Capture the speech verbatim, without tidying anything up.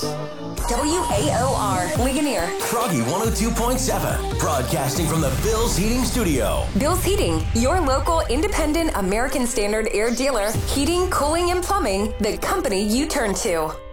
W A O R, Ligonier. Froggy one oh two point seven, broadcasting from the Bill's Heating Studio. Bill's Heating, your local independent American Standard air dealer. Heating, cooling, and plumbing, the company you turn to.